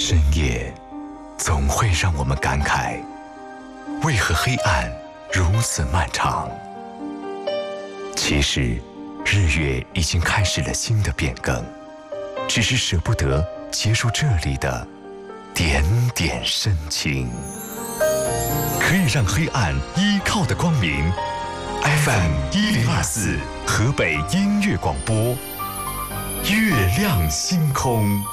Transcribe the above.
深夜总会让我们感慨，为何黑暗如此漫长？其实，日月已经开始了新的变更，只是舍不得结束这里的点点深情。可以让黑暗依靠的光明 ，FM1024河北音乐广播，月亮星空。